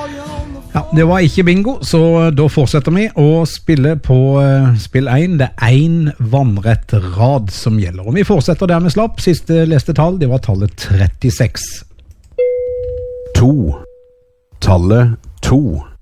Ja, det var ikke bingo, så da fortsetter vi å spille på spill 1. Det er en vannrett rad som gjelder. Og vi fortsetter der vi slapp. Siste leste tall, det var tallet 36. 2. Tallet 2.